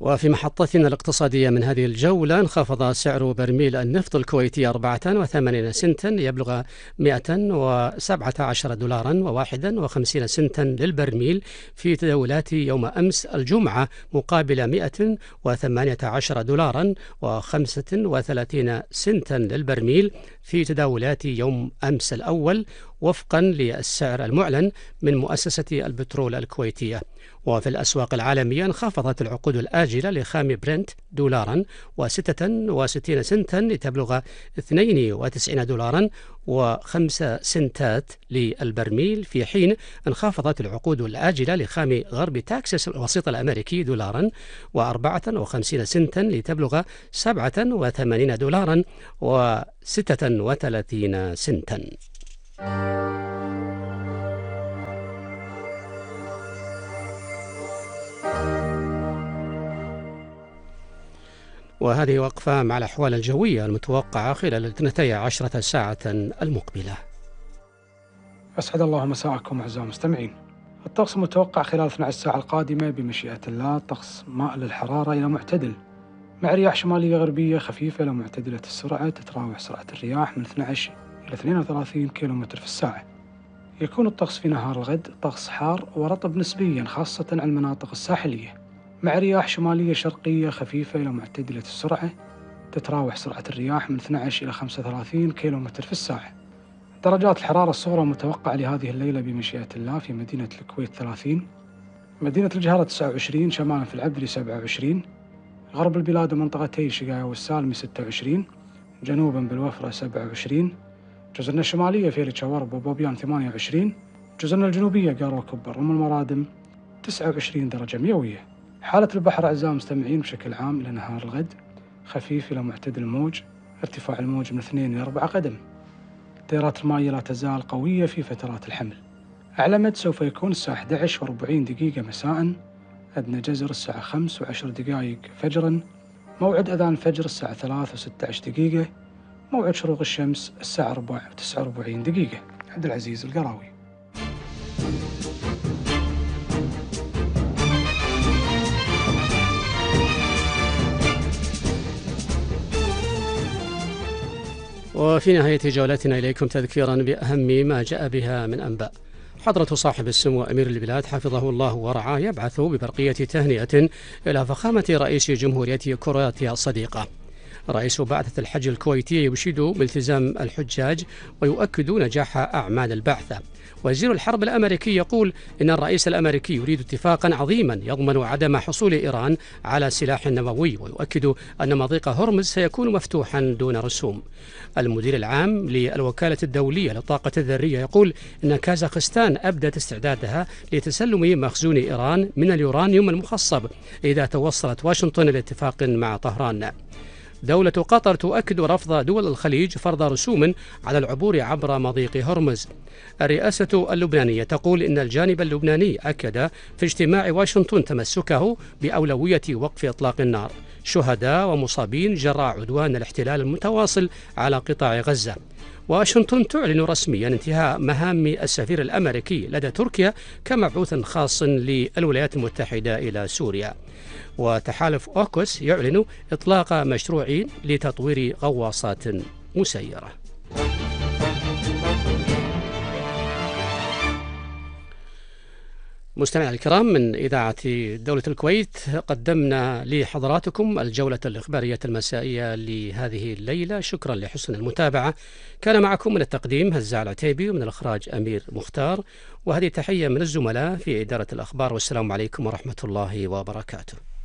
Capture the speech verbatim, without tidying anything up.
وفي محطتنا الاقتصادية من هذه الجولة، انخفض سعر برميل النفط الكويتي أربعة وثمانين سنتا ليبلغ مئة وسبعة عشر دولارا وواحد وخمسين سنتا للبرميل في تداولات يوم أمس الجمعة، مقابل مئة وثمانية عشر دولارا وخمسة وثلاثين سنتا للبرميل في تداولات يوم أمس الأول، وفقا للسعر المعلن من مؤسسة البترول الكويتية. وفي الأسواق العالمية، انخفضت العقود الآجلة لخام برنت دولارا وستة وستين سنتا لتبلغ اثنين وتسعين دولارا وخمس سنتات للبرميل، في حين انخفضت العقود الآجلة لخام غرب تكساس الوسيط الأمريكي دولارا وأربعة وخمسين سنتا لتبلغ سبعة وثمانين دولارا وستة وثلاثين سنتا. وهذه وقفة مع الأحوال الجوية المتوقعة خلال الاثنتي عشرة ساعة المقبلة. أسعد الله مساءكم أعزائي المستمعين. الطقس المتوقع خلال اثنتي عشرة ساعة القادمة بمشيئة الله طقس مائل للحرارة إلى معتدل، مع رياح شمالية غربية خفيفة إلى معتدلة السرعة، تتراوح سرعة الرياح من اثني عشر إلى اثنين وثلاثين كيلومتر في الساعة. يكون الطقس في نهار الغد طقس حار ورطب نسبيا، خاصة على المناطق الساحلية، مع رياح شمالية شرقية خفيفة إلى معتدلة السرعة، تتراوح سرعة الرياح من اثني عشر إلى خمسة وثلاثين كيلومتر في الساعة. درجات الحرارة الصغرى المتوقعة لهذه الليلة بمشيئة الله: في مدينة الكويت ثلاثين، مدينة الجهرة تسعة وعشرين، شمالا في العبدلي سبعة وعشرين، غرب البلاد ومنطقتي شقايا والسالمي ستة وعشرين، جنوبا بالوفرة سبعة وعشرين، جزرنا الشمالية فيلة شوارب وبوبيان ثمانية وعشرين، جزرنا الجنوبية قارة وكبر أم المرادم تسعة وعشرين درجة مئوية. حالة البحر أعزائي المستمعين بشكل عام لنهار الغد خفيف إلى معتدل الموج، ارتفاع الموج من اثنين إلى أربعة قدم. تيارات الماء لا تزال قوية في فترات الحمل. أعلى مد سوف يكون الساعة أحد عشر وأربعين دقيقة مساء، أدنى جزر الساعة خمس وعشر دقائق فجرا، موعد أذان الفجر الساعة ثلاث وستة عشر دقيقة، موعد شروق الشمس الساعة أربعة وتسعة وأربعين دقيقة. عبد العزيز القراوي. وفي نهاية جولتنا إليكم تذكيرا بأهم ما جاء بها من أنباء. حضرة صاحب السمو أمير البلاد حفظه الله ورعاه يبعث ببرقية تهنئة إلى فخامة رئيس جمهورية كرواتيا الصديقة. رئيس بعثة الحج الكويتي يشيد بالتزام الحجاج ويؤكد نجاح أعمال البعثة. وزير الحرب الأمريكي يقول إن الرئيس الأمريكي يريد اتفاقا عظيما يضمن عدم حصول إيران على سلاح نووي، ويؤكد أن مضيق هرمز سيكون مفتوحا دون رسوم. المدير العام للوكالة الدولية للطاقة الذرية يقول إن كازاخستان أبدت استعدادها لتسلم مخزون إيران من اليورانيوم المخصب إذا توصلت واشنطن لاتفاق مع طهران. دولة قطر تؤكد رفض دول الخليج فرض رسوم على العبور عبر مضيق هرمز. الرئاسة اللبنانية تقول إن الجانب اللبناني أكد في اجتماع واشنطن تمسكه بأولوية وقف إطلاق النار. شهداء ومصابين جراء عدوان الاحتلال المتواصل على قطاع غزة. واشنطن تعلن رسميا انتهاء مهام السفير الأمريكي لدى تركيا كمبعوث خاص للولايات المتحدة إلى سوريا. وتحالف أوكوس يعلن إطلاق مشروع لتطوير غواصات مسيرة. مستمعي الكرام، من إذاعة دولة الكويت قدمنا لحضراتكم الجولة الإخبارية المسائية لهذه الليلة. شكرا لحسن المتابعة. كان معكم من التقديم هزاع العتيبي ومن الإخراج أمير مختار، وهذه تحية من الزملاء في إدارة الأخبار، والسلام عليكم ورحمة الله وبركاته.